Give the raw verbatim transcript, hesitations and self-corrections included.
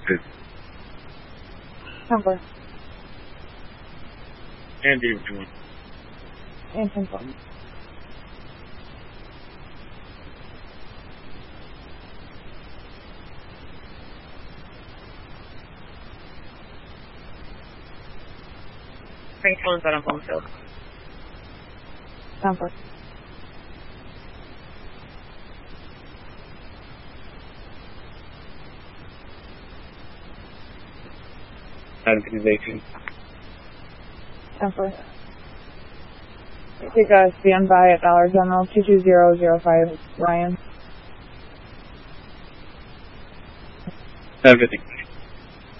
Good. Temper. And D one. And confirm. Frank Collins out on home field. Temper. Identification. Temper. Take a standby at Dollar General two two zero zero five, Ryan. Identification.